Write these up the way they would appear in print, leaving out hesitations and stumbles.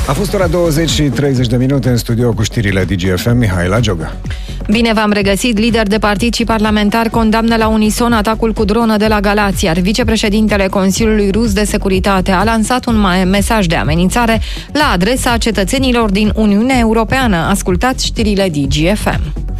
A fost ora 20 și 30 de minute în studio cu știrile DGFM, Mihaela Gioga. Bine v-am regăsit. Lideri de partid și parlamentari condamnă la unison atacul cu dronă de la Galați, iar vicepreședintele Consiliului Rus de Securitate a lansat un mesaj de amenințare la adresa cetățenilor din Uniunea Europeană. Ascultați știrile DGFM.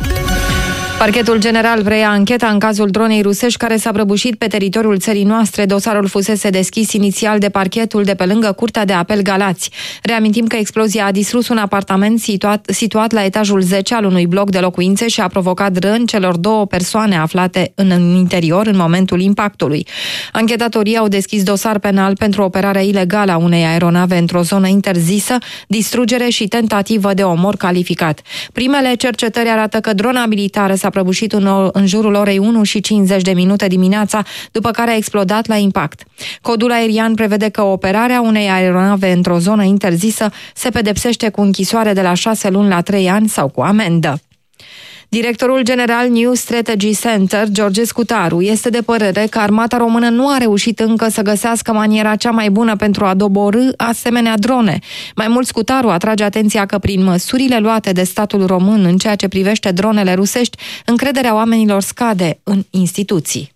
Parchetul general preia ancheta în cazul dronei rusești care s-a prăbușit pe teritoriul țării noastre. Dosarul fusese deschis inițial de parchetul de pe lângă Curtea de Apel Galați. Reamintim că explozia a distrus un apartament situat la etajul 10 al unui bloc de locuințe și a provocat răni celor 2 persoane aflate în interior în momentul impactului. Anchetatorii au deschis dosar penal pentru operarea ilegală a unei aeronave într-o zonă interzisă, distrugere și tentativă de omor calificat. Primele cercetări arată că drona militară s-a prăbușit în jurul orei 1:50 dimineața, după care a explodat la impact. Codul aerian prevede că operarea unei aeronave într-o zonă interzisă se pedepsește cu închisoare de la 6 luni la 3 ani sau cu amendă. Directorul general New Strategy Center, George Scutaru, este de părere că armata română nu a reușit încă să găsească maniera cea mai bună pentru a doborî asemenea drone. Mai mult, Scutaru atrage atenția că prin măsurile luate de statul român în ceea ce privește dronele rusești, încrederea oamenilor scade în instituții.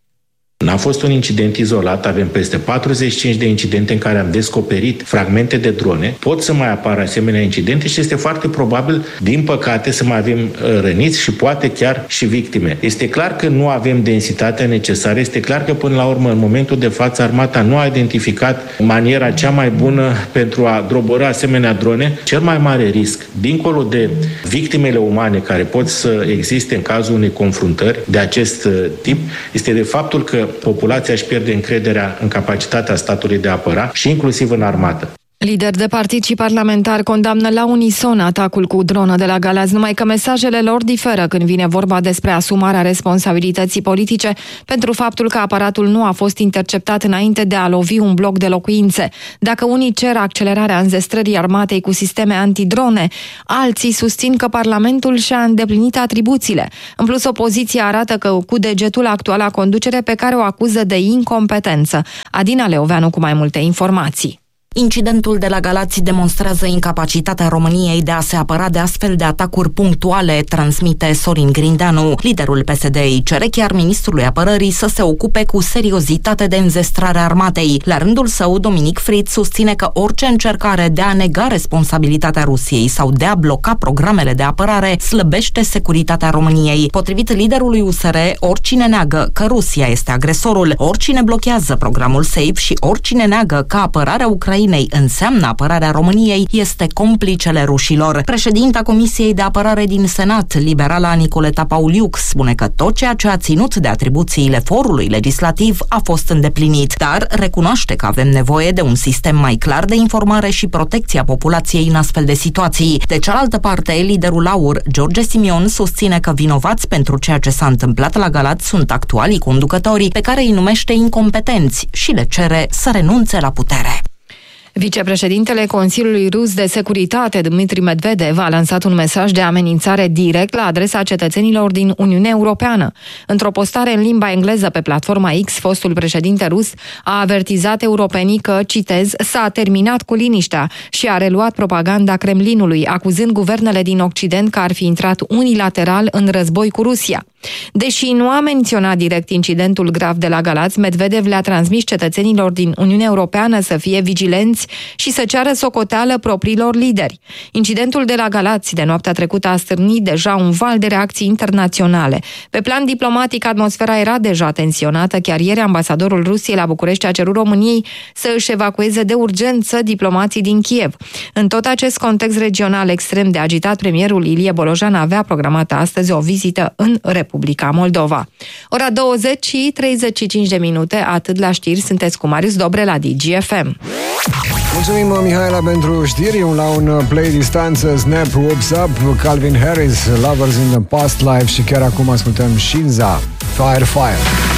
N-a fost un incident izolat, avem peste 45 de incidente în care am descoperit fragmente de drone. Pot să mai apară asemenea incidente și este foarte probabil, din păcate, să mai avem răniți și poate chiar și victime. Este clar că nu avem densitatea necesară, este clar că până la urmă, în momentul de față, armata nu a identificat maniera cea mai bună pentru a doborî asemenea drone. Cel mai mare risc, dincolo de victimele umane care pot să existe în cazul unei confruntări de acest tip, este de faptul că populația își pierde încrederea în capacitatea statului de a apăra și inclusiv în armată. Lideri de partid și parlamentari condamnă la unison atacul cu dronă de la Galați, numai că mesajele lor diferă când vine vorba despre asumarea responsabilității politice pentru faptul că aparatul nu a fost interceptat înainte de a lovi un bloc de locuințe. Dacă unii cer accelerarea înzestrării armatei cu sisteme antidrone, alții susțin că Parlamentul și-a îndeplinit atribuțiile. În plus, opoziția arată că cu degetul actuala conducere pe care o acuză de incompetență. Adina Leoveanu cu mai multe informații. Incidentul de la Galați demonstrează incapacitatea României de a se apăra de astfel de atacuri punctuale, transmite Sorin Grindeanu. Liderul PSD îi cere chiar ministrului apărării să se ocupe cu seriozitate de înzestrarea armatei. La rândul său, Dominic Fritz susține că orice încercare de a nega responsabilitatea Rusiei sau de a bloca programele de apărare slăbește securitatea României. Potrivit liderului USR, oricine neagă că Rusia este agresorul, oricine blochează programul SAFE și oricine neagă că apărarea Ucrainei înseamnă apărarea României este complicele rușilor. Președinta Comisiei de Apărare din Senat, liberala Nicoleta Pauliuc, spune că tot ceea ce a ținut de atribuțiile forului legislativ a fost îndeplinit, dar recunoaște că avem nevoie de un sistem mai clar de informare și protecția populației în astfel de situații. De cealaltă parte, liderul AUR, George Simion, susține că vinovați pentru ceea ce s-a întâmplat la Galați sunt actualii conducători, pe care îi numește incompetenți și le cere să renunțe la putere. Vicepreședintele Consiliului Rus de Securitate, Dmitri Medvedev, a lansat un mesaj de amenințare direct la adresa cetățenilor din Uniunea Europeană. Într-o postare în limba engleză pe platforma X, fostul președinte rus a avertizat europenii că, citez, s-a terminat cu liniștea și a reluat propaganda Kremlinului, acuzând guvernele din Occident că ar fi intrat unilateral în război cu Rusia. Deși nu a menționat direct incidentul grav de la Galați, Medvedev le-a transmis cetățenilor din Uniunea Europeană să fie vigilenți și să ceară socoteală propriilor lideri. Incidentul de la Galați de noaptea trecută a stârnit deja un val de reacții internaționale. Pe plan diplomatic, atmosfera era deja tensionată. Chiar ieri, ambasadorul Rusiei la București a cerut României să își evacueze de urgență diplomații din Kiev. În tot acest context regional extrem de agitat, premierul Ilie Bolojan avea programată astăzi o vizită în Republica Moldova. Ora 20 și 35 de minute, atât la știri, sunteți cu Marius Dobre la DGFM. Mulțumim, Mihaela, pentru știri. La un play distanță, Snap, What's Up, Calvin Harris, Lovers in the Past Life și chiar acum ascultăm Shinza, Fire Fire.